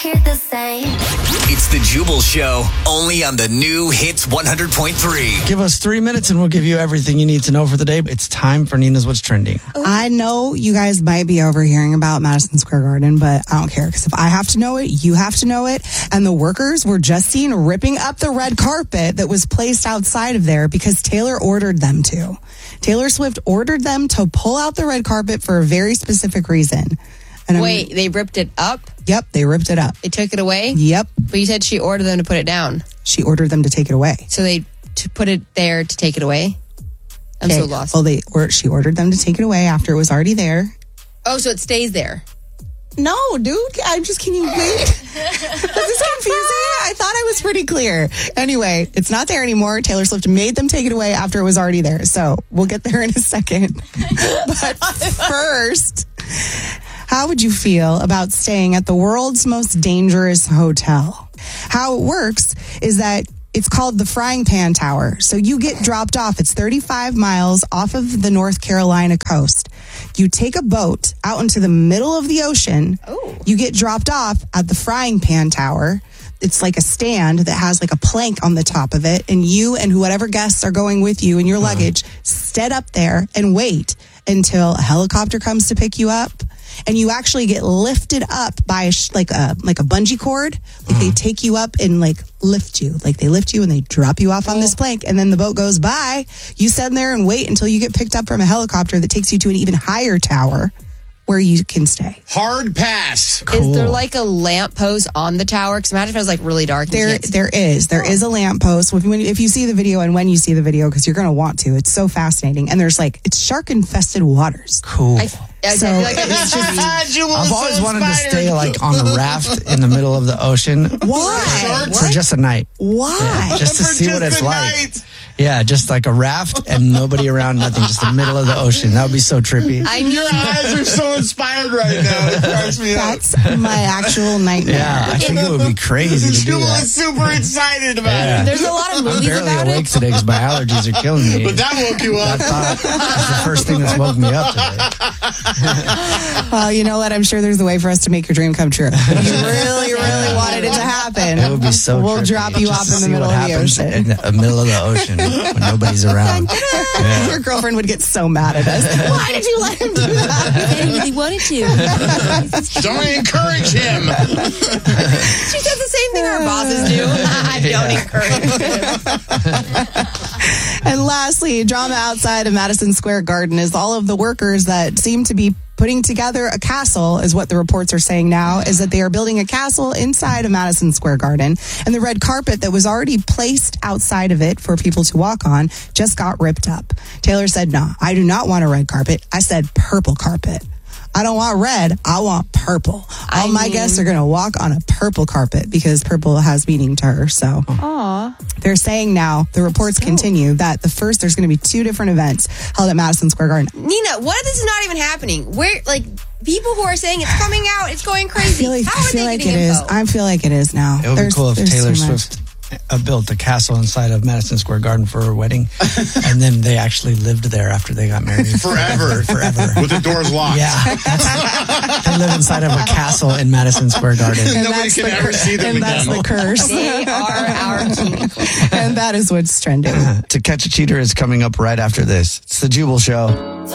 hear the same. It's the Jubal Show, only on the new Hits 100.3. Give us 3 minutes and we'll give you everything you need to know for the day. It's time for Nina's What's Trending. I know you guys might be overhearing about Madison Square Garden, but I don't care because if I have to know it, you have to know it. And the workers were just seen ripping up the red carpet that was placed outside of there because Taylor ordered them to. Taylor Swift ordered them to pull out the red carpet for a very specific reason. And Wait, they ripped it up? Yep, they ripped it up. They took it away? Yep. But you said she ordered them to put it down. She ordered them to take it away. So they put it there to take it away? I'm so lost. Well, she ordered them to take it away after it was already there. Oh, so it stays there? No, dude. I'm just kidding. Wait. Is this confusing? I thought I was pretty clear. Anyway, it's not there anymore. Taylor Swift made them take it away after it was already there. So we'll get there in a second. But first, how would you feel about staying at the world's most dangerous hotel? How it works is that it's called the Frying Pan Tower. So you get dropped off. It's 35 miles off of the North Carolina coast. You take a boat out into the middle of the ocean. Oh. You get dropped off at the Frying Pan Tower. It's like a stand that has like a plank on the top of it. And you and whatever guests are going with you and your luggage sit up there and wait until a helicopter comes to pick you up. And you actually get lifted up by like a bungee cord. Like they take you up and like lift you. Like they lift you and they drop you off on this plank. And then the boat goes by. You stand there and wait until you get picked up from a helicopter that takes you to an even higher tower where you can stay. Hard pass. Cool. Is there like a lamppost on the tower? Because imagine if it was like really dark. There is a lamppost. If you see the video and when you see the video, because you're going to want to, it's so fascinating. And there's it's shark infested waters. Cool. I feel like it's just I've always wanted to stay on a raft in the middle of the ocean. Why? For just a night. Why? Yeah, just to For see what just it's a like. night. Yeah, just like a raft and nobody around, nothing, just the middle of the ocean. That would be so trippy. Your eyes are so inspired right now. It cracks me up. That's my actual nightmare. Yeah, I think it would be crazy to do Jubal that. is super excited about Yeah. it. there's a lot of I'm movies barely about awake it. today because my allergies are killing me. But that woke you up. That thought is the first thing that's woke me up today. Well, you know what? I'm sure there's a way for us to make your dream come true. If you really, really wanted it to happen, It would be so we'll trippy drop you just off to in the see middle what of the happens ocean. in the middle of the ocean when nobody's around. Your girlfriend would get so mad at us. Why did you let him do that? I didn't really wanted to. Don't encourage him. She does the same thing our bosses do. I don't encourage it. And lastly, drama outside of Madison Square Garden is all of the workers that seem to be putting together a castle, is what the reports are saying now, is that they are building a castle inside of Madison Square Garden. And the red carpet that was already placed outside of it for people to walk on just got ripped up. Taylor said, no, I do not want a red carpet. I said purple carpet. I don't want red. I want purple. All my guests are going to walk on a purple carpet because purple has meaning to her. So they're saying now, the reports continue, that there's going to be 2 different events held at Madison Square Garden. Nina, what if this is not even happening? Where, people who are saying it's coming out, it's going crazy. How are they getting info? I feel like it is now. It would be cool if There's Taylor too much. Swift built a castle inside of Madison Square Garden for her wedding, and then they actually lived there after they got married. Forever. With the doors locked. Yeah. They live inside of a castle in Madison Square Garden. And Nobody that's can the ever see them And that's again. the curse. They are our king. And that is what's trending. To Catch a Cheater is coming up right after this. It's the Jubal Show.